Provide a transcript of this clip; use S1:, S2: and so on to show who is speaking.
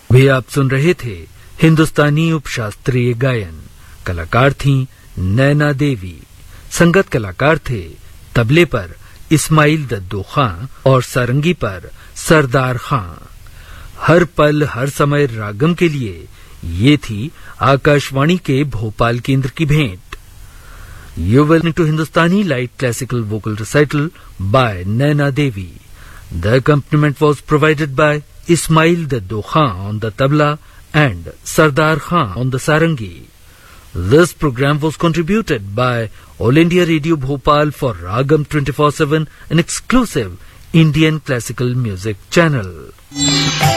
S1: वे आप सुन रहे थे हिंदुस्तानी उपशास्त्रीय गायन। कलाकार थीं नैना देवी। संगत कलाकार थे तबले पर इस्माइल दद्दू खां और सारंगी पर सरदार खां। हर पल हर समय रागम के लिए ये थी आकाशवाणी के भोपाल केंद्र की भेंट। You will listen to Hindustani light classical vocal recital by Naina Devi. The accompaniment was provided by Ismail Daddo Khan on the tabla and Sardar Khan on the sarangi. This program was contributed by All India Radio Bhopal for Ragam 24/7, an exclusive Indian classical music channel.